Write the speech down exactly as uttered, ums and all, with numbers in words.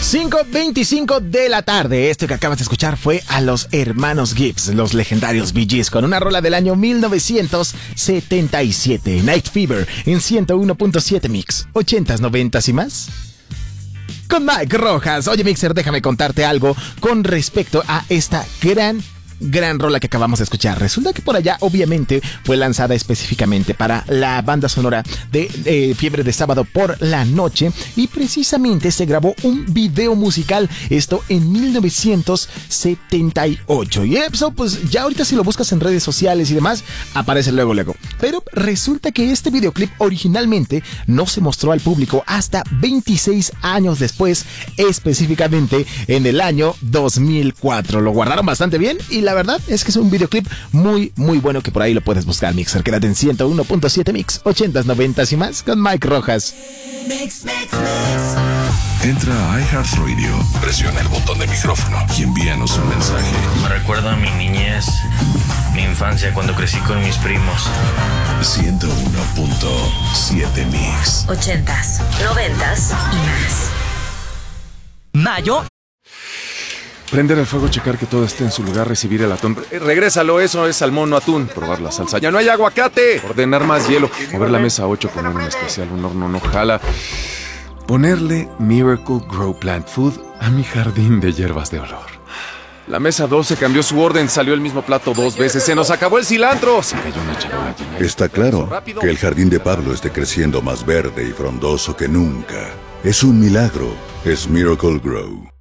cinco veinticinco de la tarde. Esto que acabas de escuchar fue a los hermanos Gibbs, los legendarios Bee Gees, con una rola del año mil novecientos setenta y siete. Night Fever en ciento uno punto siete Mix. ochentas, noventas y más. Con Mike Rojas. Oye, Mixer, déjame contarte algo con respecto a esta gran Gran rola que acabamos de escuchar. Resulta que por allá obviamente fue lanzada específicamente para la banda sonora de eh, Fiebre de Sábado por la Noche, y precisamente se grabó un video musical, esto en mil novecientos setenta y ocho. Y eso pues ya ahorita si lo buscas en redes sociales y demás aparece luego luego. Pero resulta que este videoclip originalmente no se mostró al público hasta veintiséis años después, específicamente en el año dos mil cuatro. Lo guardaron bastante bien y la verdad es que es un videoclip muy, muy bueno que por ahí lo puedes buscar, Mixer. Quédate en ciento uno punto siete Mix, ochentas, noventas y más con Mike Rojas. Mix, mix, mix. Entra a iHeartRadio, presiona el botón de micrófono y envíanos un mensaje. Me recuerda a mi niñez, mi infancia cuando crecí con mis primos. ciento uno punto siete Mix. Ochentas, noventas y más. Mayo. Prender el fuego, checar que todo esté en su lugar, recibir el atún. Eh, regrésalo, eso es salmón, no atún. Probar la salsa. ¡Ya no hay aguacate! Ordenar más hielo. Mover la mesa ocho, poner un especial, un horno no jala. Ponerle Miracle Grow Plant Food a mi jardín de hierbas de olor. La mesa doce cambió su orden, salió el mismo plato dos veces. ¡Se nos acabó el cilantro! Se cayó una charola llena. Está claro que el jardín de Pablo esté creciendo más verde y frondoso que nunca. Es un milagro. Es Miracle Grow.